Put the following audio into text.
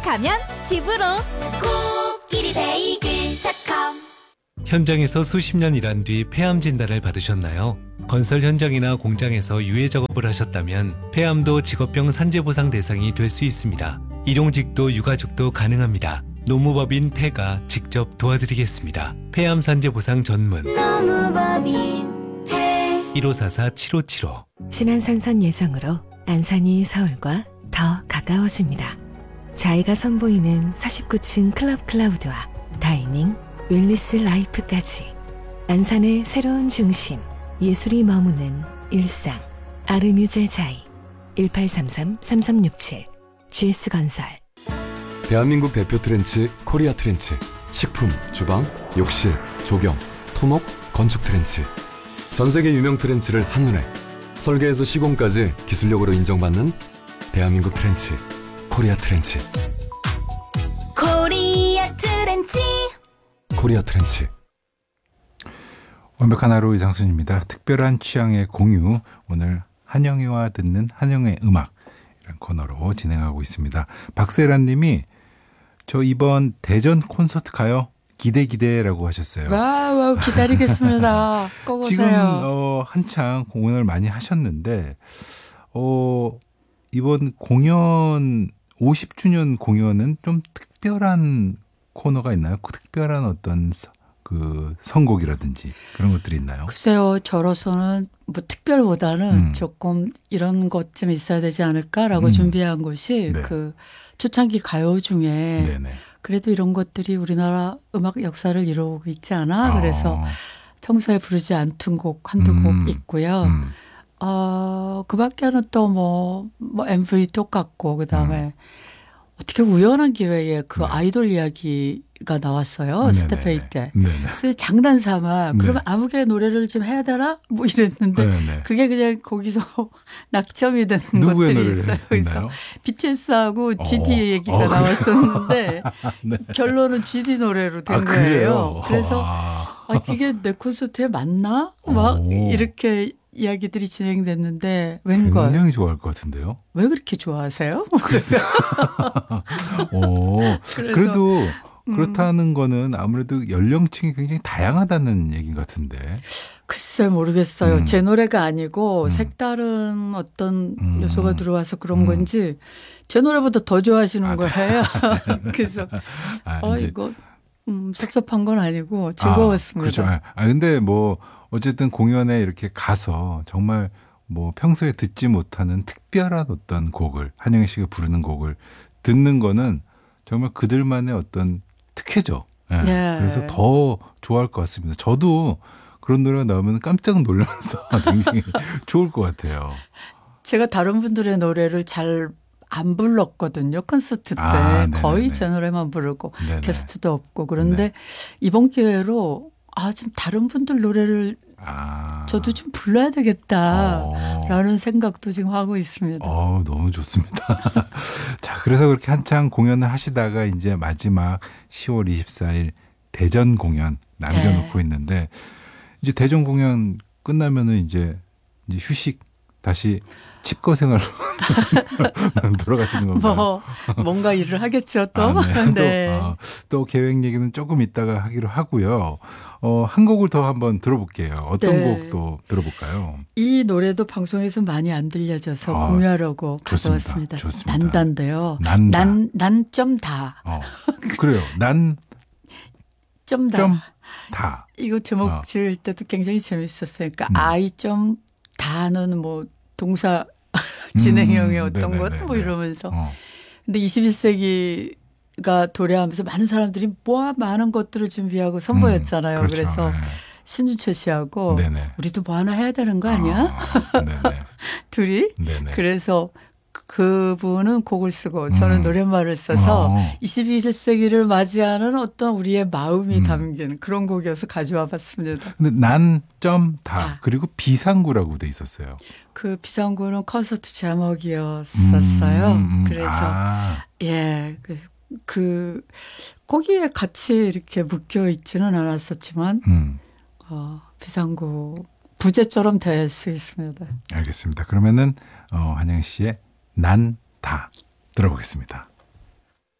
가면 집으로. 코끼리베이글닷컴. 현장에서 수십 년 일한 뒤 폐암 진단을 받으셨나요? 건설 현장이나 공장에서 유해 작업을 하셨다면 폐암도 직업병 산재보상 대상이 될 수 있습니다. 일용직도 유가족도 가능합니다. 노무법인 폐가 직접 도와드리겠습니다. 폐암 산재보상 전문 노무법인 폐. 1544-7575. 신안산선 예정으로 안산이 서울과 더 가까워집니다. 자이가 선보이는 49층 클럽 클라우드와 다이닝, 웰니스 라이프까지 안산의 새로운 중심, 예술이 머무는 일상. 아르뮤제 자이 1833-3367 GS건설. 대한민국 대표 트렌치 코리아 트렌치. 식품, 주방, 욕실, 조경, 토목, 건축 트렌치. 전세계 유명 트렌치를 한눈에 설계에서 시공까지 기술력으로 인정받는 대한민국 트렌치 코리아 트렌치. 코리아 트렌치. 코리아 트렌치. 완벽한 하루 이상순입니다. 특별한 취향의 공유, 오늘 한영애와 듣는 한영애 음악 이런 코너로 진행하고 있습니다. 박세란 님이 저 이번 대전 콘서트 가요? 기대라고 하셨어요. 와우, 기다리겠습니다. 꼭 오세요. 지금 한창 공연을 많이 하셨는데 이번 공연 50주년 공연은 좀 특별한 코너가 있나요? 특별한 어떤 그 선곡이라든지 그런 것들이 있나요? 글쎄요, 저로서는 뭐 특별보다는 조금 이런 것 좀 있어야 되지 않을까라고 준비한 것이 네. 그 초창기 가요 중에 네네. 그래도 이런 것들이 우리나라 음악 역사를 이루고 있지 않아? 그래서 평소에 부르지 않던 곡 한두 곡 있고요. 그 밖에는 또 뭐 MV 똑같고 그다음에 어떻게 우연한 기회에 그 아이돌 이야기가 나왔어요. 스테페이 때. 네네. 그래서 장난삼아 네. 그러면 아무개 노래를 좀 해야 되나? 뭐 이랬는데 네네. 그게 그냥 거기서 낙점이 된 누구의 것들이 노래를 있어요. 했나요? 그래서 BTS하고 GD 얘기가 나왔었는데 네. 결론은 GD 노래로 된 그래요? 거예요. 그래서 이게 내 콘서트에 맞나? 막 이렇게 이야기들이 진행됐는데 웬걸. 굉장히 좋아할 것 같은데요. 왜 그렇게 좋아하세요? 그래도 그렇다는 거는 아무래도 연령층이 굉장히 다양하다는 얘기 같은데. 글쎄 모르겠어요. 제 노래가 아니고 색다른 어떤 요소가 들어와서 그런 건지 제 노래보다 더 좋아하시는 거예요. 그래서 이거 섭섭한 건 아니고 즐거웠습니다. 그렇죠. 근데 뭐 어쨌든 공연에 이렇게 가서 정말 뭐 평소에 듣지 못하는 특별한 어떤 곡을 한영애 씨가 부르는 곡을 듣는 거는 정말 그들만의 어떤 특혜죠. 네. 네. 그래서 더 좋아할 것 같습니다. 저도 그런 노래가 나오면 깜짝 놀라면서 굉장히 좋을 것 같아요. 제가 다른 분들의 노래를 잘 안 불렀거든요. 콘서트 때 거의 제 노래만 부르고 네네. 게스트도 없고 그런데 이번 기회로 좀 다른 분들 노래를 저도 좀 불러야 되겠다라는 생각도 지금 하고 있습니다. 너무 좋습니다. 자, 그래서 그렇게 한창 공연을 하시다가 이제 마지막 10월 24일 대전 공연 남겨놓고 있는데 이제 대전 공연 끝나면은 이제 휴식 다시 칩거 생활로 돌아가시는 건가요? 뭔가 일을 하겠죠 또. 네. 또 계획 얘기는 조금 이따가 하기로 하고요. 한 곡을 더 한번 들어볼게요. 어떤 곡도 들어볼까요? 이 노래도 방송에서 많이 안 들려져서 공유하려고 가져왔습니다. 좋습니다. 난다인데요. 난 좀 다. 그래요. 난 좀 다. 이거 제목 지을 때도 굉장히 재밌었어요. 그러니까 아이 좀 다는 뭐 동사 진행형의 어떤 것 뭐 이러면서. 근데 21세기가 도래하면서 많은 사람들이 많은 것들을 준비하고 선보였잖아요. 그렇죠. 그래서 신주철 씨하고 우리도 뭐 하나 해야 되는 거 아니야? 둘이. 그래서 그분은 곡을 쓰고 저는 노랫말을 써서 21세기를 맞이하는 어떤 우리의 마음이 담긴 그런 곡이어서 가져와 봤습니다. 근데 난 점 다 그리고 비상구라고 돼 있었어요. 그 비상구는 콘서트 제목이었었어요. 그래서 그 거기에 같이 이렇게 묶여 있지는 않았었지만 비상구 부제처럼 될 수 있습니다. 알겠습니다. 그러면은 한영 씨의 난 다 들어보겠습니다.